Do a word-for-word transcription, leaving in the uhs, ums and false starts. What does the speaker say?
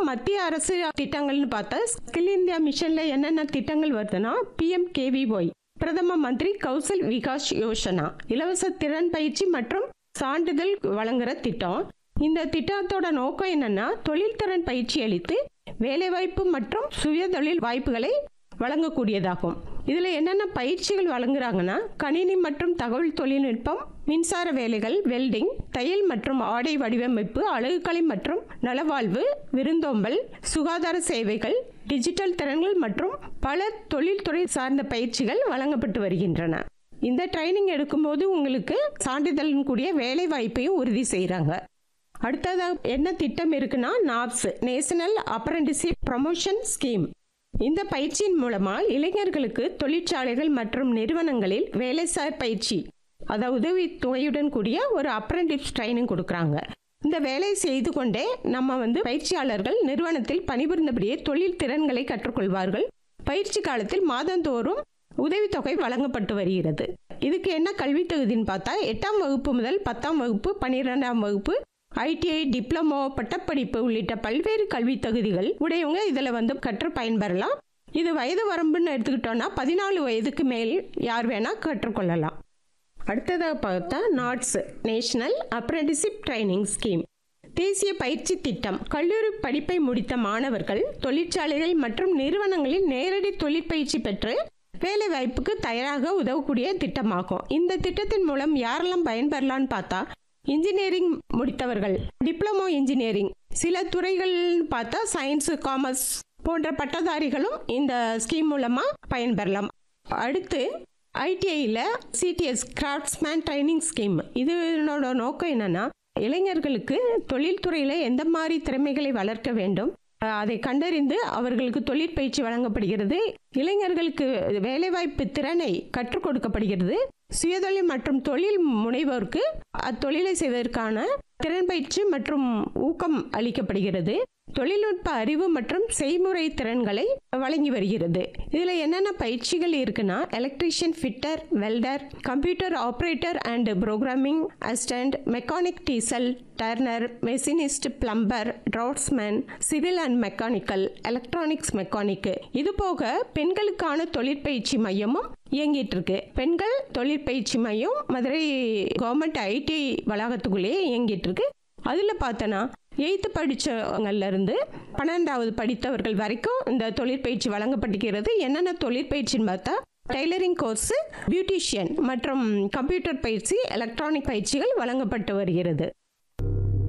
மத்திய அரசு திட்டங்கள்னு பார்த்தா ஸ்கில் இந்தியா மிஷன்ல என்னென்ன திட்டங்கள் வருதுன்னா பிஎம்கேவிஒய், பிரதம மந்திரி கௌசல் விகாஸ் யோஜனா, இலவச திறன் பயிற்சி மற்றும் சான்றிதழ் வழங்குற திட்டம். இந்த திட்டத்தோட நோக்கம் என்னன்னா தொழில்திறன் பயிற்சி அளித்து வேலைவாய்ப்பு மற்றும் சுய தொழில் வாய்ப்புகளை வழங்கக்கூடியதாகும். இதில் என்னென்ன பயிற்சிகள் வழங்குறாங்கன்னா கணினி மற்றும் தகவல் தொழில்நுட்பம், மின்சார வேலைகள், வெல்டிங், தையல் மற்றும் ஆடை வடிவமைப்பு, அழகுக்கலை மற்றும் நலவாழ்வு, விருந்தோம்பல், சுகாதார சேவைகள், டிஜிட்டல் திறன்கள் மற்றும் பல தொழில்துறை சார்ந்த பயிற்சிகள் வழங்கப்பட்டு வருகின்றன. இந்த ட்ரைனிங் எடுக்கும்போது உங்களுக்கு சான்றிதழும் கூடிய வேலை வாய்ப்பையும் உறுதி செய்கிறாங்க. அடுத்ததாக என்ன திட்டம் இருக்குன்னா knobs, national apprenticeship promotion scheme. இந்த பயிற்சியின் மூலமா இளைஞர்களுக்கு தொழிற்சாலைகள் மற்றும் நிறுவனங்களில் வேலைசார் பயிற்சி, அதாவது உதவி தொகையுடன் கூடிய ஒரு அப்ரெண்டிஸ் ட்ரைனிங் கொடுக்குறாங்க. இந்த வேலை செய்து கொண்டே நம்ம வந்து பயிற்சியாளர்கள் நிறுவனத்தில் பணிபுரிந்தபடியே தொழில் திறன்களை கற்றுக்கொள்வார்கள். பயிற்சி காலத்தில் மாதந்தோறும் உதவித்தொகை வழங்கப்பட்டு வருகிறது. இதுக்கு என்ன கல்வி தகுதின்னு பார்த்தா எட்டாம் வகுப்பு முதல் பத்தாம் வகுப்பு, பன்னிரெண்டாம் வகுப்பு, ஐடிஐ, டிப்ளமோ, பட்டப்படிப்பு உள்ளிட்ட பல்வேறு கல்வி தகுதிகள் உடையவங்க இதில் வந்து கற்று பயன்பெறலாம். இது வயது வரம்புன்னு எடுத்துக்கிட்டோம்னா பதினாலு வயதுக்கு மேல் யார் வேணா கற்றுக்கொள்ளலாம். அடுத்ததாக பார்த்தா knots, national apprenticeship training scheme. தேசிய பயிற்சி திட்டம் கல்லூரி படிப்பை முடித்த மாணவர்கள் தொழிற்சாலைகள் மற்றும் நிறுவனங்களில் நேரடி தொழிற்பயிற்சி பெற்று வேலை வாய்ப்புக்கு தயாராக உதவக்கூடிய திட்டமாகும். இந்த திட்டத்தின் மூலம் யாரெல்லாம் பயன்பெறலான்னு பார்த்தா இன்ஜினியரிங் முடித்தவர்கள், டிப்ளமோ இன்ஜினியரிங், சில துறைகள் பார்த்தா சயின்ஸ், காமர்ஸ் போன்ற பட்டதாரிகளும் இந்த ஸ்கீம் மூலமா பயன்பெறலாம். அடுத்து ஐடிஐயில் சிடிஎஸ் கிராஃப்ட்ஸ்மேன் ட்ரைனிங் ஸ்கீம். இதனோட நோக்கம் என்னன்னா இளைஞர்களுக்கு தொழில்துறையில் எந்த மாதிரி திறமைகளை வளர்க்க வேண்டும் அதை கண்டறிந்து அவர்களுக்கு தொழிற்பயிற்சி வழங்கப்படுகிறது. இளைஞர்களுக்கு வேலைவாய்ப்பு திறனை கற்றுக் கொடுக்கப்படுகிறது. சுயதொழில் மற்றும் தொழில் முனைவோருக்கு அத்தொழிலை செய்வதற்கான திறன் பயிற்சி மற்றும் ஊக்கம் அளிக்கப்படுகிறது. தொழில்நுட்ப அறிவு மற்றும் செய்முறை திறன்களை வழங்கி வருகிறது. இதில் என்னென்ன பயிற்சிகள் இருக்குன்னா electrician, fitter, welder, computer operator and programming assistant, mechanic, diesel turner, machinist, plumber, draughtsman, civil and mechanical, electronics mechanic. இது போக பெண்களுக்கான தொழிற்பயிற்சி மையமும் இயங்கிட்டு இருக்கு. பெண்கள் தொழிற்பயிற்சி மையம் மதுரை கவர்மெண்ட் ஐடி வளாகத்துக்குள்ளேயே இயங்கிட்டு இருக்கு. அதில் பார்த்தோன்னா எயித்து படித்தவங்கள்ல இருந்து பன்னெண்டாவது படித்தவர்கள் வரைக்கும் இந்த தொழிற்பயிற்சி வழங்கப்படுகிறது. என்னென்ன தொழிற்பயிற்சின்னு பார்த்தா டெய்லரிங் கோர்ஸு, பியூட்டிஷியன் மற்றும் கம்ப்யூட்டர் பயிற்சி, எலக்ட்ரானிக் பயிற்சிகள் வழங்கப்பட்டு வருகிறது.